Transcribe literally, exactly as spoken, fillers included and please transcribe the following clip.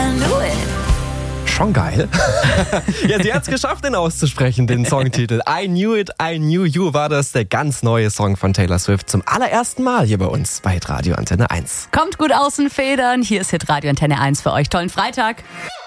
I knew it. Schon geil. Ja, sie hat es geschafft, den auszusprechen, den Songtitel. I Knew It, I Knew You war das, der ganz neue Song von Taylor Swift. Zum allerersten Mal hier bei uns bei Hitradio Antenne eins. Kommt gut aus den Federn. Hier ist Hitradio Antenne eins für euch. Tollen Freitag.